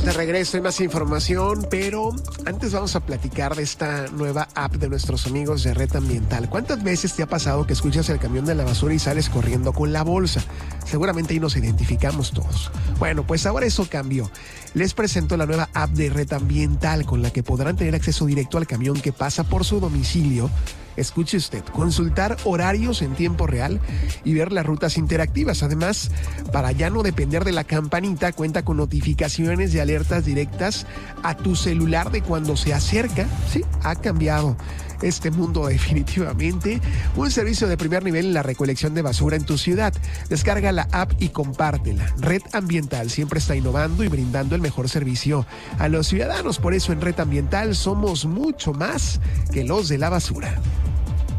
Estamos de regreso, hay más información, pero antes vamos a platicar de esta nueva app de nuestros amigos de Red Ambiental. ¿Cuántas veces te ha pasado que escuchas el camión de la basura y sales corriendo con la bolsa? Seguramente ahí nos identificamos todos. Bueno, pues ahora eso cambió. Les presento la nueva app de Red Ambiental con la que podrán tener acceso directo al camión que pasa por su domicilio. Escuche usted, consultar horarios en tiempo real y ver las rutas interactivas. Además, para ya no depender de la campanita, cuenta con notificaciones y alertas directas a tu celular de cuando se acerca. Sí, ha cambiado este mundo definitivamente. Un servicio de primer nivel en la recolección de basura en tu ciudad. Descarga la app y compártela. Red Ambiental siempre está innovando y brindando el mejor servicio a los ciudadanos. Por eso en Red Ambiental somos mucho más que los de la basura.